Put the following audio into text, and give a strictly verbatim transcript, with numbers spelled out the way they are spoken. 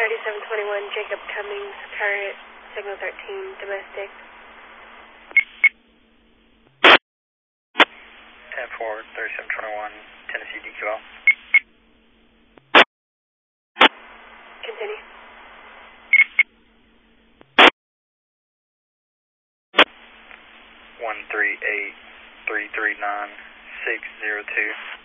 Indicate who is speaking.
Speaker 1: thirty-seven twenty-one, Jacob Cummings, current, signal thirteen, domestic.
Speaker 2: ten four, thirty-seven twenty-one, Tennessee D Q L.
Speaker 1: Continue.
Speaker 2: one three eight, three three nine, six zero two.